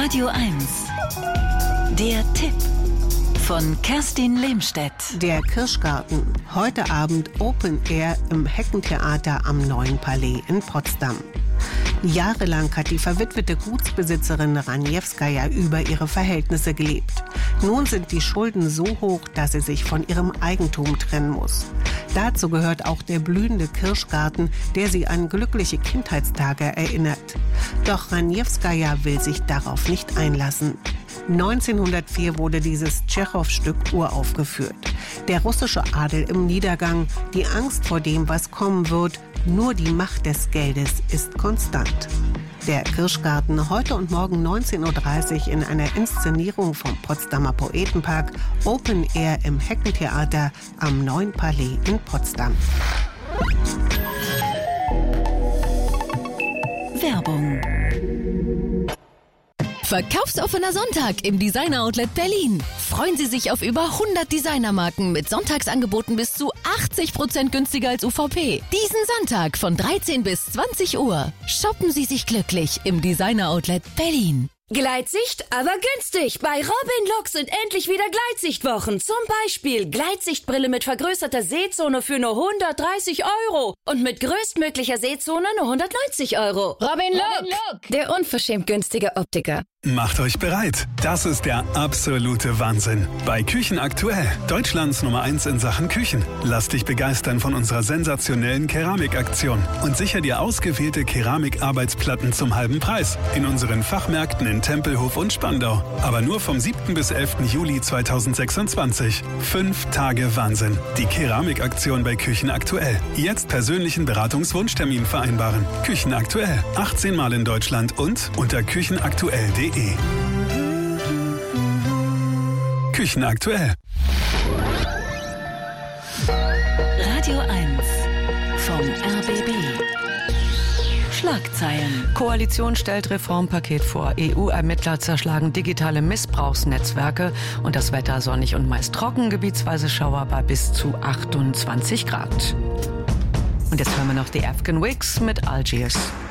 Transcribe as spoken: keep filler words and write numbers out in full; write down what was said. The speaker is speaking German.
Radio eins. Der Tipp von Kerstin Lehmstedt. Der Kirschgarten. Heute Abend Open Air im Heckentheater am Neuen Palais in Potsdam. Jahrelang hat die verwitwete Gutsbesitzerin Raniewskaja über ihre Verhältnisse gelebt. Nun sind die Schulden so hoch, dass sie sich von ihrem Eigentum trennen muss. Dazu gehört auch der blühende Kirschgarten, der sie an glückliche Kindheitstage erinnert. Doch Raniewskaja will sich darauf nicht einlassen. neunzehnhundertvier wurde dieses Tschechow-Stück uraufgeführt. Der russische Adel im Niedergang, die Angst vor dem, was kommen wird, nur die Macht des Geldes ist konstant. Der Kirschgarten heute und morgen neunzehn Uhr dreißig in einer Inszenierung vom Potsdamer Poetenpark, Open Air im Heckentheater am Neuen Palais in Potsdam. Werbung. Verkaufsoffener Sonntag im Designer Outlet Berlin. Freuen Sie sich auf über hundert Designermarken mit Sonntagsangeboten bis zu achtzig Prozent günstiger als U V P. Diesen Sonntag von dreizehn bis zwanzig Uhr. Shoppen Sie sich glücklich im Designer Outlet Berlin. Gleitsicht, aber günstig. Bei Robin Lux sind endlich wieder Gleitsichtwochen. Zum Beispiel Gleitsichtbrille mit vergrößerter Sehzone für nur hundertdreißig Euro. Und mit größtmöglicher Sehzone nur hundertneunzig Euro. Robin Lux, der unverschämt günstige Optiker. Macht euch bereit. Das ist der absolute Wahnsinn. Bei Küchen aktuell. Deutschlands Nummer eins in Sachen Küchen. Lass dich begeistern von unserer sensationellen Keramikaktion. Und sicher dir ausgewählte Keramikarbeitsplatten zum halben Preis. In unseren Fachmärkten in Tempelhof und Spandau. Aber nur vom siebten bis elften Juli zweitausendsechsundzwanzig. Fünf Tage Wahnsinn. Die Keramikaktion bei Küchen aktuell. Jetzt persönlichen Beratungswunschtermin vereinbaren. Küchen aktuell. achtzehn Mal in Deutschland und unter küchenaktuell punkt de. Küchen aktuell. Radio eins vom R B B. Schlagzeilen. Koalition stellt Reformpaket vor. E U-Ermittler zerschlagen digitale Missbrauchsnetzwerke. Und das Wetter sonnig und meist trocken, gebietsweise Schauer bei bis zu achtundzwanzig Grad. Und jetzt hören wir noch die Afghan Wigs mit Algiers.